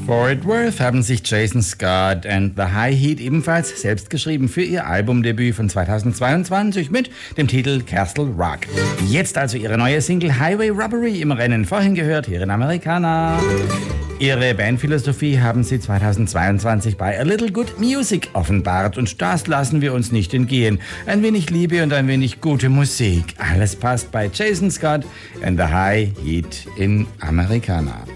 Fort Worth haben sich Jason Scott and the High Heat ebenfalls selbst geschrieben für ihr Albumdebüt von 2022 mit dem Titel Castle Rock. Jetzt also ihre neue Single Highway Robbery im Rennen. Vorhin gehört hier in Americana. Ihre Bandphilosophie haben sie 2022 bei A Little Good Music offenbart und das lassen wir uns nicht entgehen. Ein wenig Liebe und ein wenig gute Musik. Alles passt bei Jason Scott and the High Heat in Americana.